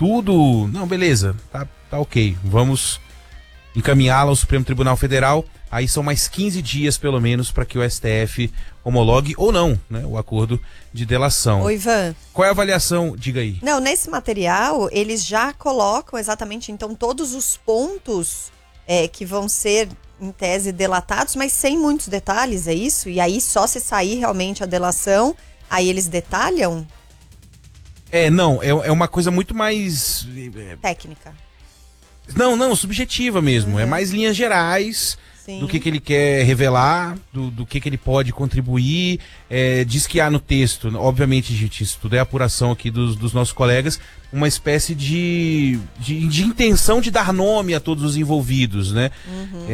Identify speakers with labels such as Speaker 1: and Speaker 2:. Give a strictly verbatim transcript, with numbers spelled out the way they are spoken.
Speaker 1: tudo, não, beleza, tá, tá ok, vamos encaminhá-la ao Supremo Tribunal Federal. Aí são mais quinze dias, pelo menos, para que o S T F homologue ou não, né, o acordo de delação.
Speaker 2: Ô, Ivan.
Speaker 1: Qual é a avaliação? Diga aí.
Speaker 2: Não, nesse material, eles já colocam exatamente, então, todos os pontos é, que vão ser, em tese, delatados, mas sem muitos detalhes, é isso? E aí, só se sair realmente a delação, aí eles detalham?
Speaker 1: É, não, é, é uma coisa muito mais...
Speaker 2: Técnica.
Speaker 1: Não, não, subjetiva mesmo.
Speaker 2: Uhum.
Speaker 1: É mais linhas gerais...
Speaker 2: Sim.
Speaker 1: Do que, que ele quer revelar, do, do que, que ele pode contribuir. É, diz que há no texto, obviamente, gente, isso tudo é apuração aqui dos, dos nossos colegas, uma espécie de, de, de intenção de dar nome a todos os envolvidos, né?
Speaker 2: Uhum.